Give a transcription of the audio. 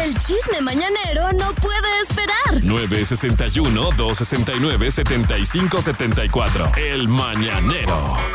El chisme mañanero no puede esperar. 961-269-7574. El Mañanero.